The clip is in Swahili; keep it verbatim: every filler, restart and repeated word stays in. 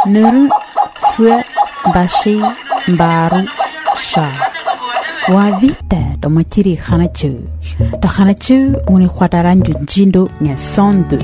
Nuru, Fue, Bashi, Baru, Sha. Wa vita do machiri khanachu. Do khanachu uni khwataran junjindo nya sondu.